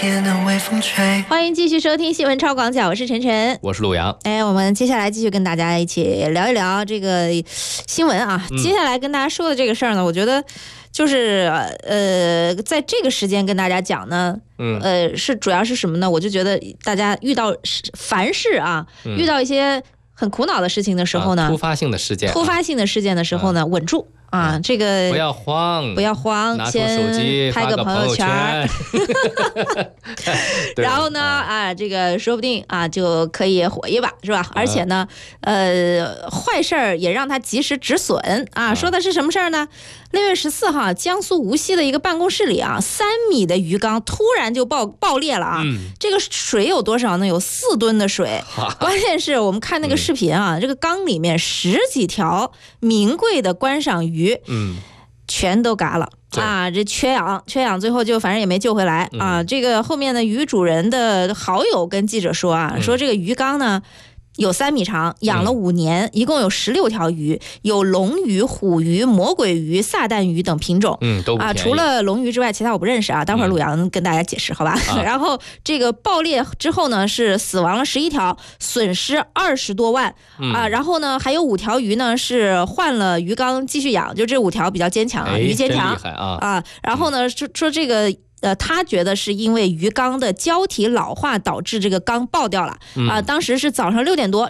欢迎继续收听新闻超广角，我是晨晨， 我是陆阳。 我们接下来继续跟大家一起聊一聊这个新闻啊。接下来跟大家说的这个事儿呢，我觉得就是在这个时间跟大家讲呢，是主要是什么呢？我就觉得大家遇到凡事啊，遇到一些很苦恼的事情的时候呢， 突发性的事件的时候呢，稳住。这个不要慌， 拿出手机拍个朋友圈然后呢这个说不定就可以火一把，是吧？而且呢坏事儿也让它及时止损说的是什么事儿呢？6月14号，江苏无锡的一个办公室里3米的鱼缸突然就爆裂了这个水有多少呢？有4吨的水。关键是我们看那个视频这个缸里面10几条名贵的观赏鱼全都嘎了这缺氧最后就反正也没救回来这个后面呢，鱼主人的好友跟记者说说这个鱼缸呢有3米长，养了5年，一共有16条鱼，有龙鱼、虎鱼、魔鬼鱼、撒旦鱼等品种。 都不便宜除了龙鱼之外，其他我不认识待会儿陆阳跟大家解释，好吧？然后这个爆裂之后呢，是死亡了11条，损失20多万然后呢，还有5条鱼呢是换了鱼缸继续养，就这5条比较坚强鱼坚强然后呢说这个。他觉得是因为鱼缸的胶体老化导致这个缸爆掉了当时是早上6点多，